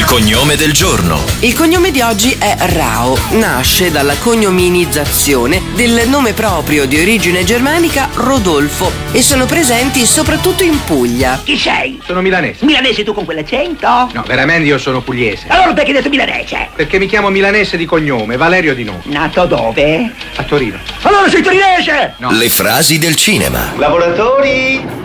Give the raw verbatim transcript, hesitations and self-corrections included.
cognome del giorno. Il cognome di oggi è Rao. Nasce dalla cognominizzazione del nome proprio di origine germanica Rodolfo e sono presenti soprattutto in Puglia. Chi sei? Sono milanese. Milanese tu con quell'accento? No, veramente io sono pugliese. Allora perché hai detto milanese? Perché mi chiamo milanese di cognome, Valerio di nome. Nato dove? A Torino. Allora sei torinese! No. Le frasi del cinema. Lavoratori,